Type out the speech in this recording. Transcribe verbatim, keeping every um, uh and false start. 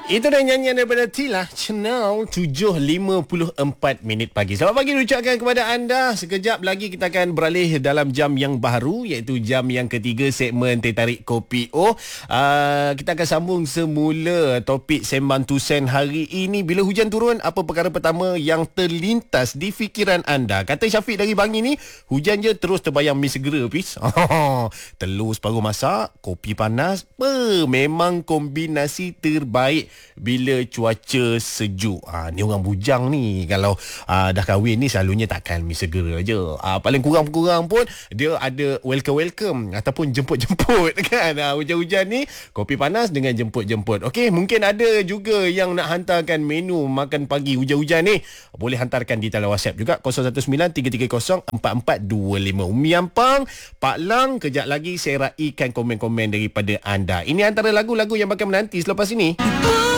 Itu dah nyanyian daripada Tila Channel. Tujuh lima puluh empat minit pagi. Selamat pagi diucapkan kepada anda. Sekejap lagi kita akan beralih dalam jam yang baru, iaitu jam yang ketiga segmen Teh Tarik Kopi O. uh, Kita akan sambung semula topik Sembang Tusen hari ini. Bila hujan turun, apa perkara pertama yang terlintas di fikiran anda? Kata Syafiq dari Bangi ni, hujan je terus terbayang mi segera pis. Telur separuh masak, kopi panas, Be, memang kombinasi terbaik bila cuaca sejuk. Ah, ni orang bujang ni, kalau ah, dah kahwin ni selalunya takkan mi segera je. Ah, paling kurang-kurang pun dia ada welcome-welcome ataupun jemput-jemput kan. Ah, hujan-hujan ni kopi panas dengan jemput-jemput. Okey, mungkin ada juga yang nak hantarkan menu makan pagi hujan-hujan ni. Boleh hantarkan di talian WhatsApp juga kosong satu sembilan tiga tiga kosong empat empat dua lima. Umi Ampang, Pak Lang, kejap lagi saya raikan komen-komen daripada anda. Ini antara lagu-lagu yang bakal menanti selepas ini.